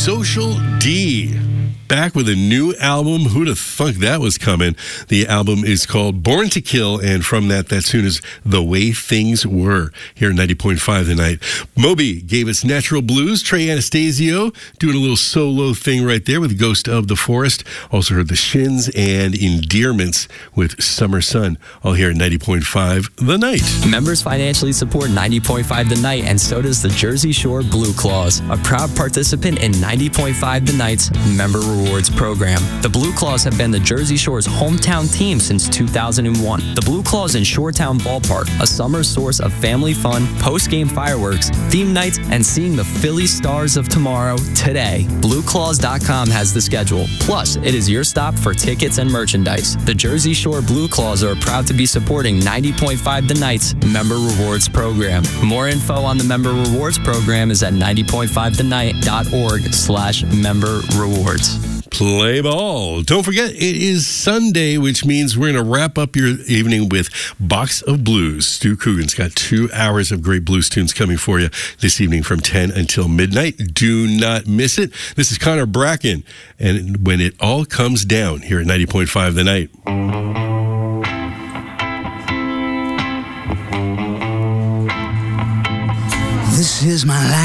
Social D. Back with a new album. Who'd have thunk that was coming? The album is called Born to Kill, and from that tune is The Way Things Were, here at 90.5 The Night. Moby gave us Natural Blues. Trey Anastasio doing a little solo thing right there with Ghost of the Forest. Also heard The Shins and Endearments with Summer Sun, all here at 90.5 The Night. Members financially support 90.5 The Night, and so does the Jersey Shore Blue Claws, a proud participant in 90.5 The Night's Member Rewards program. The Blue Claws have been the Jersey Shore's hometown team since 2001. The Blue Claws in Shoretown Ballpark, a summer source of family fun, post-game fireworks, theme nights, and seeing the Philly Stars of tomorrow today. BlueClaws.com has the schedule. Plus, it is your stop for tickets and merchandise. The Jersey Shore Blue Claws are proud to be supporting 90.5 The Night's Member Rewards program. More info on the Member Rewards program is at 90.5thenight.org/member rewards. Play ball. Don't forget, it is Sunday, which means we're going to wrap up your evening with Box of Blues. Stu Coogan's got 2 hours of great blues tunes coming for you this evening from 10 until midnight. Do not miss it. This is Connor Bracken, and When It All Comes Down, here at 90.5 The Night. This is my life.